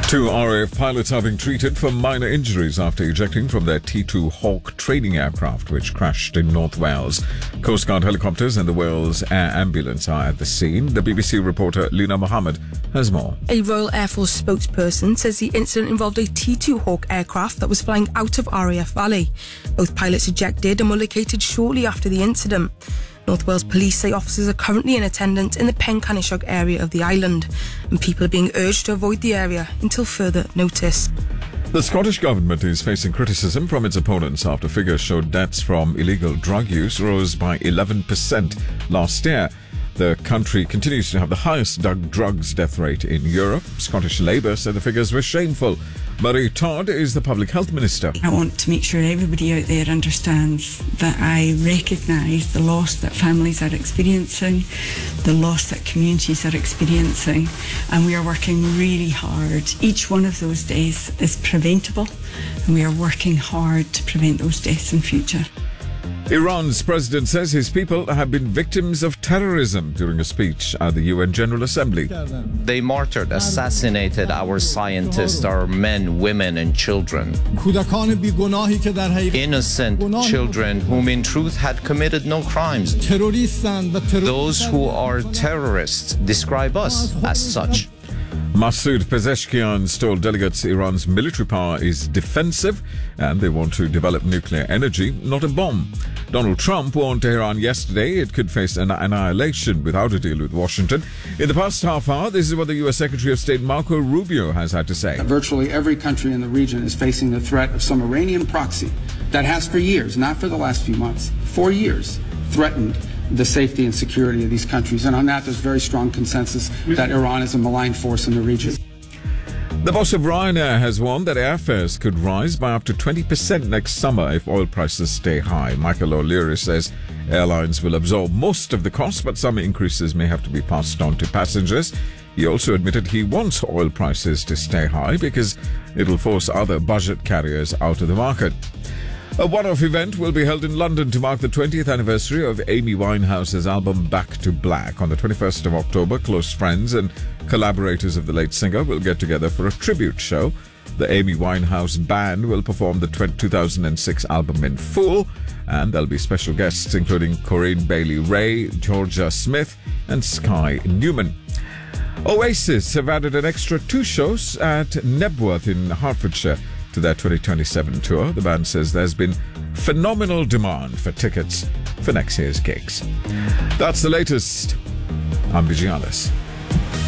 Two RAF pilots are being treated for minor injuries after ejecting from their T2 Hawk training aircraft, which crashed in North Wales. Coast Guard helicopters and the Wales Air Ambulance are at the scene. The BBC reporter Lina Mohammed has more. A Royal Air Force spokesperson says the incident involved a T2 Hawk aircraft that was flying out of RAF Valley. Both pilots ejected and were located shortly after the incident. North Wales Police say officers are currently in attendance in the Pencanisog area of the island, and people are being urged to avoid the area until further notice. The Scottish Government is facing criticism from its opponents after figures showed deaths from illegal drug use rose by 11% last year. The country continues to have the highest drugs death rate in Europe. Scottish Labour said the figures were shameful. Marie Todd is the Public Health Minister. I want to make sure everybody out there understands that I recognise the loss that families are experiencing, the loss that communities are experiencing, and we are working really hard. Each one of those deaths is preventable, and we are working hard to prevent those deaths in future. Iran's president says his people have been victims of terrorism during a speech at the UN General Assembly. They martyred, assassinated our scientists, our men, women and children. Innocent children whom in truth had committed no crimes. Those who are terrorists describe us as such. Masoud Pezeshkian told delegates Iran's military power is defensive and they want to develop nuclear energy, not a bomb. Donald Trump warned Tehran yesterday it could face an annihilation without a deal with Washington. In the past half hour, this is what the U.S. Secretary of State Marco Rubio has had to say. Virtually every country in the region is facing the threat of some Iranian proxy that has for years, not for the last few months, for years, threatened the safety and security of these countries. And on that, there's very strong consensus that Iran is a malign force in the region. The boss of Ryanair has warned that airfares could rise by up to 20% next summer if oil prices stay high. Michael O'Leary says airlines will absorb most of the cost, but some increases may have to be passed on to passengers. He also admitted he wants oil prices to stay high because it'll force other budget carriers out of the market. A one-off event will be held in London to mark the 20th anniversary of Amy Winehouse's album Back to Black. On the 21st of October, close friends and collaborators of the late singer will get together for a tribute show. The Amy Winehouse Band will perform the 2006 album in full, and there'll be special guests including Corinne Bailey-Rae, Georgia Smith and Sky Newman. Oasis have added an extra 2 shows at Nebworth in Hertfordshire to their 2027 tour. The band says there's been phenomenal demand for tickets for next year's gigs. That's the latest. I'm Vijay Alice.